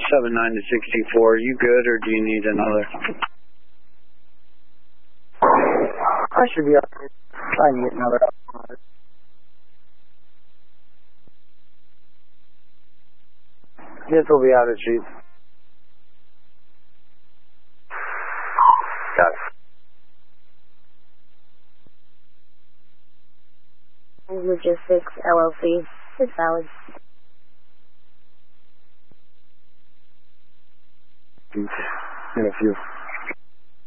79 to 64. You good, or do you need another? I should be up. Try and get another up. This will be out of Chief. Got it. Logistics LLC. It's valid. In a few.